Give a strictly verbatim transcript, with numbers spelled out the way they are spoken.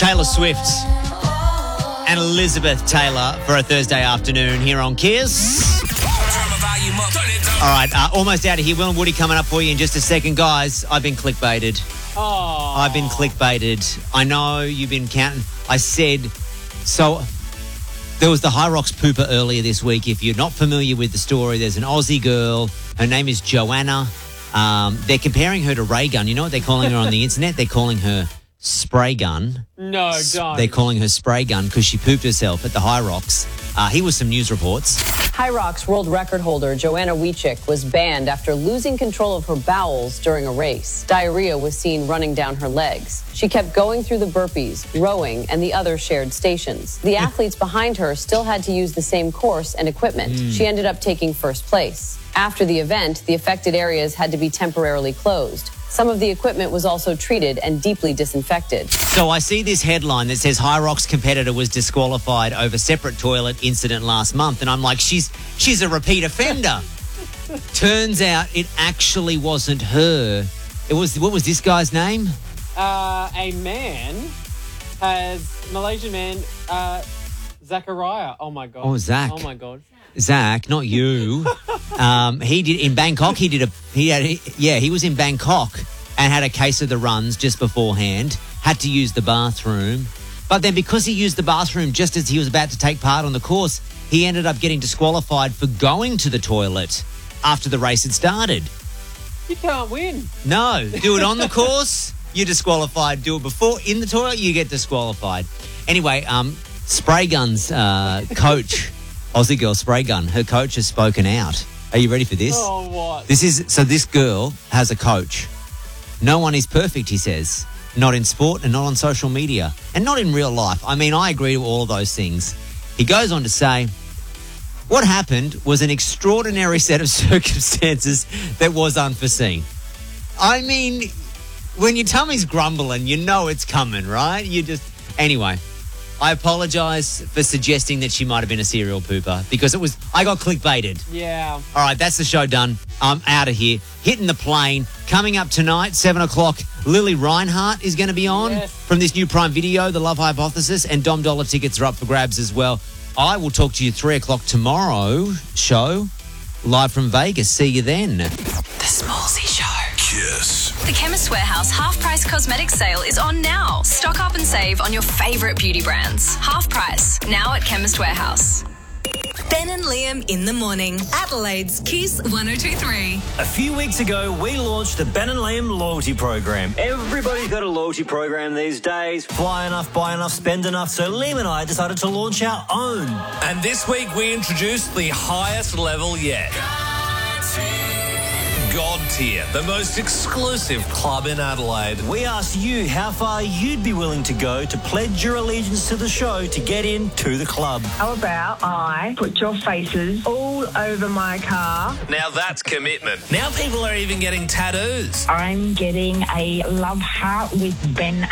Taylor Swift and Elizabeth Taylor for a Thursday afternoon here on Kiss. All right, uh, almost out of here. Will and Woody coming up for you in just a second. Guys, I've been clickbaited. Oh. I've been clickbaited. I know you've been counting. I said, so there was the High Rocks pooper earlier this week. If you're not familiar with the story, there's an Aussie girl. Her name is Joanna. Um, they're comparing her to Ray Gun. You know what they're calling her on the internet? They're calling her Spray Gun. No, don't. They're calling her Spray Gun because she pooped herself at the High Rocks. Uh, here was some news reports. High Rocks world record holder Joanna Wiechik was banned after losing control of her bowels during a race. Diarrhea was seen running down her legs. She kept going through the burpees, rowing, and the other shared stations. The athletes behind her still had to use the same course and equipment. Mm. She ended up taking first place. After the event, the affected areas had to be temporarily closed. Some of the equipment was also treated and deeply disinfected. So I see this headline that says High Rocks competitor was disqualified over separate toilet incident last month. And I'm like, she's she's a repeat offender. Turns out it actually wasn't her. It was, what was this guy's name? Uh, a man has, Malaysian man, uh, Zachariah. Oh, my God. Oh, Zach. Oh, my God. Zach, not you. um, he did in Bangkok. He did a he had he, yeah. He was in Bangkok and had a case of the runs just beforehand. Had to use the bathroom, but then because he used the bathroom just as he was about to take part on the course, he ended up getting disqualified for going to the toilet after the race had started. You can't win. No, do it on the course, you're disqualified. Do it before in the toilet, you get disqualified. Anyway, um, Spray Gun's uh, coach. Aussie girl Spray Gun, her coach has spoken out. Are you ready for this? Oh, what? This is, so this girl has a coach. No one is perfect, he says. Not in sport and not on social media and not in real life. I mean, I agree to all of those things. He goes on to say, what happened was an extraordinary set of circumstances that was unforeseen. I mean, when your tummy's grumbling, you know it's coming, right? You just, anyway. I apologise for suggesting that she might have been a serial pooper because it was, I got clickbaited. Yeah. All right, that's the show done. I'm out of here. Hitting the plane. Coming up tonight, seven o'clock, Lily Reinhart is going to be on yes. from this new Prime Video, The Love Hypothesis, and Dom Dollar tickets are up for grabs as well. I will talk to you three o'clock tomorrow show, live from Vegas. See you then. The Smallsy Show. Kiss. The Chemist Warehouse half-price cosmetic sale is on now. Stock up and save on your favourite beauty brands. Half price, now at Chemist Warehouse. Ben and Liam in the morning. Adelaide's Kiss one oh two three. A few weeks ago, we launched the Ben and Liam loyalty program. Everybody's got a loyalty program these days. Fly enough, buy enough, spend enough. So Liam and I decided to launch our own. And this week we introduced the highest level yet. God Tier, the most exclusive club in Adelaide. We asked you how far you'd be willing to go to pledge your allegiance to the show to get into the club. How about I put your faces all over my car? Now that's commitment. Now people are even getting tattoos. I'm getting a love heart with Ben